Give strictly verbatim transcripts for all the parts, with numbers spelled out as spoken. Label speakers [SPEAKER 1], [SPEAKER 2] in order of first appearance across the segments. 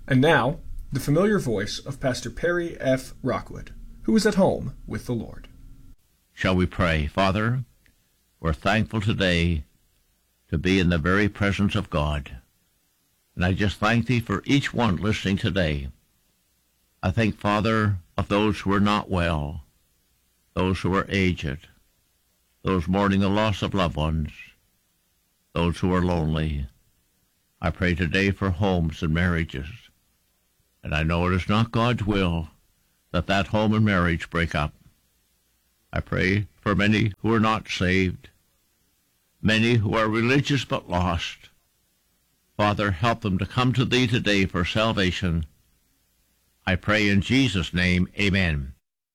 [SPEAKER 1] And now, the familiar voice of Pastor Perry F. Rockwood, who is at home with the Lord.
[SPEAKER 2] Shall we pray? Father, we're thankful today to be in the very presence of God. And I just thank Thee for each one listening today. I thank, Father, of those who are not well, those who are aged, those mourning the loss of loved ones, those who are lonely. I pray today for homes and marriages. And I know it is not God's will that that home and marriage break up. I pray for many who are not saved, many who are religious but lost. Father, help them to come to Thee today for salvation. I pray in Jesus' name, amen.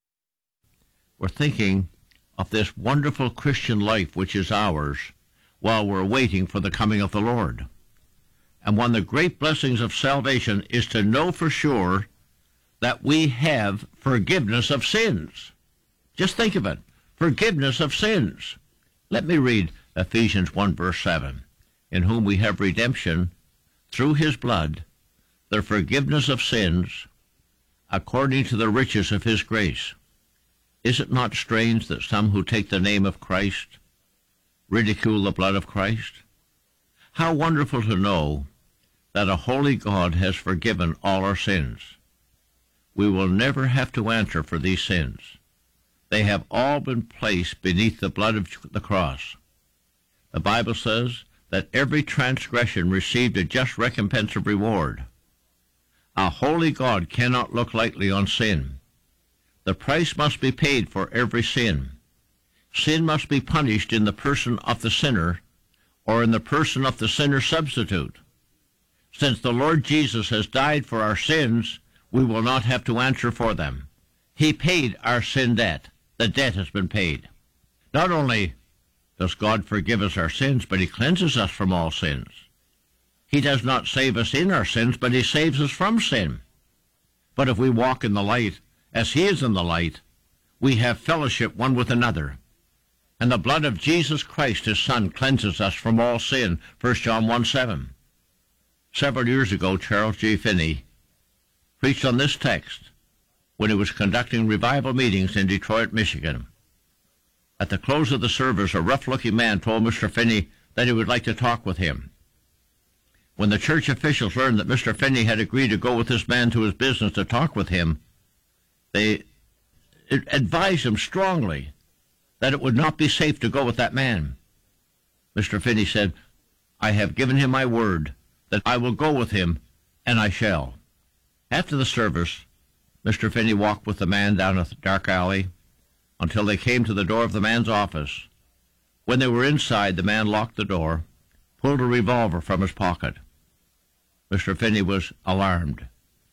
[SPEAKER 2] We're thinking of this wonderful Christian life which is ours while we're waiting for the coming of the Lord. And one of the great blessings of salvation is to know for sure that we have forgiveness of sins. Just think of it, forgiveness of sins. Let me read Ephesians one, verse seven. In whom we have redemption through His blood, the forgiveness of sins, according to the riches of His grace. Is it not strange that some who take the name of Christ ridicule the blood of Christ? How wonderful to know that a holy God has forgiven all our sins. We will never have to answer for these sins. They have all been placed beneath the blood of the cross. The Bible says that every transgression received a just recompense of reward. A holy God cannot look lightly on sin. The price must be paid for every sin. Sin must be punished in the person of the sinner or in the person of the sinner's substitute. Since the Lord Jesus has died for our sins, we will not have to answer for them. He paid our sin debt. The debt has been paid. Not only does God forgive us our sins, but He cleanses us from all sins. He does not save us in our sins, but He saves us from sin. But if we walk in the light, as He is in the light, we have fellowship one with another. And the blood of Jesus Christ, His Son, cleanses us from all sin. First John one, seven. Several years ago, Charles J. Finney preached on this text when he was conducting revival meetings in Detroit, Michigan. At the close of the service, a rough-looking man told Mister Finney that he would like to talk with him. When the church officials learned that Mister Finney had agreed to go with this man to his business to talk with him, they advised him strongly that it would not be safe to go with that man. Mister Finney said, "I have given him my word that I will go with him, and I shall." After the service, Mister Finney walked with the man down a dark alley until they came to the door of the man's office. When they were inside, the man locked the door, pulled a revolver from his pocket. Mister Finney was alarmed.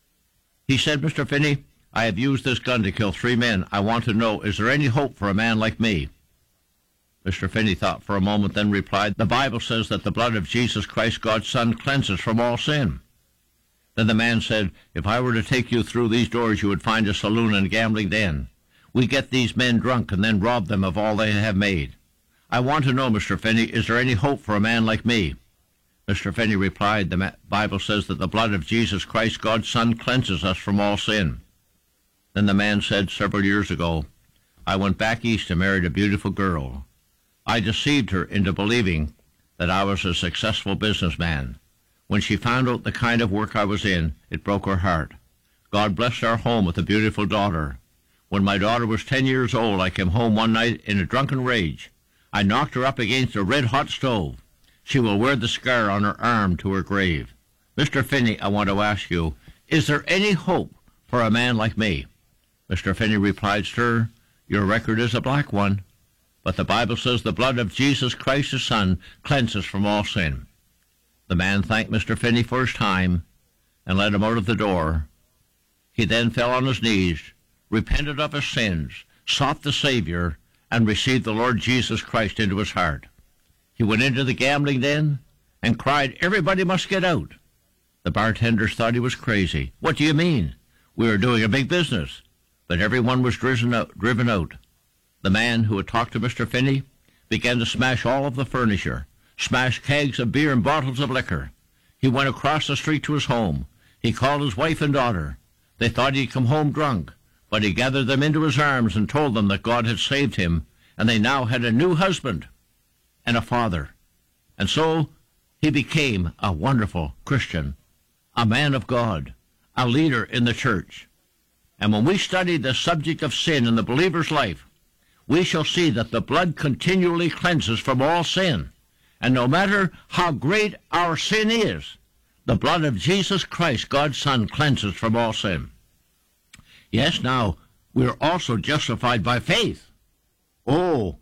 [SPEAKER 2] He said, "Mister Finney, I have used this gun to kill three men. I want to know, is there any hope for a man like me?" Mister Finney thought for a moment, then replied, "The Bible says that the blood of Jesus Christ, God's Son, cleanses from all sin." Then the man said, "If I were to take you through these doors, you would find a saloon and gambling den. We get these men drunk and then rob them of all they have made. I want to know, Mister Finney, is there any hope for a man like me?" Mister Finney replied, "The Bible says that the blood of Jesus Christ, God's Son, cleanses us from all sin." Then the man said, "Several years ago, I went back east and married a beautiful girl. I deceived her into believing that I was a successful businessman. When she found out the kind of work I was in, it broke her heart. God blessed our home with a beautiful daughter. When my daughter was ten years old, I came home one night in a drunken rage. I knocked her up against a red-hot stove. She will wear the scar on her arm to her grave. Mister Finney, I want to ask you, is there any hope for a man like me?" Mister Finney replied, "Sir, your record is a black one. But the Bible says the blood of Jesus Christ, His Son, cleanses from all sin." The man thanked Mister Finney for his time and led him out of the door. He then fell on his knees, repented of his sins, sought the Savior, and received the Lord Jesus Christ into his heart. He went into the gambling den and cried, "Everybody must get out." The bartenders thought he was crazy. "What do you mean? We are doing a big business." But everyone was driven out. Driven out. The man who had talked to Mister Finney began to smash all of the furniture, smash kegs of beer and bottles of liquor. He went across the street to his home. He called his wife and daughter. They thought he'd come home drunk, but he gathered them into his arms and told them that God had saved him, and they now had a new husband and a father. And so he became a wonderful Christian, a man of God, a leader in the church. And when we study the subject of sin in the believer's life, we shall see that the blood continually cleanses from all sin. And no matter how great our sin is, the blood of Jesus Christ, God's Son, cleanses from all sin. Yes, now, we are also justified by faith. Oh,